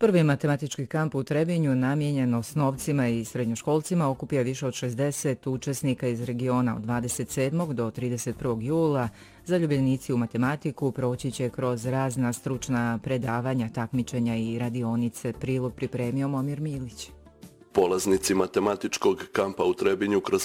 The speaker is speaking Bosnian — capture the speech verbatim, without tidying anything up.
Prvi matematički kamp u Trebinju namijenjen osnovcima i srednjoškolcima okuplja više od šezdeset učesnika iz regiona od dvadeset sedmog do trideset prvog jula. Zaljubljenici u matematiku proći će kroz razna stručna predavanja, takmičenja i radionice. Prilog pripremio Momir Milić. Polaznici matematičkog kampa u Trebinju kroz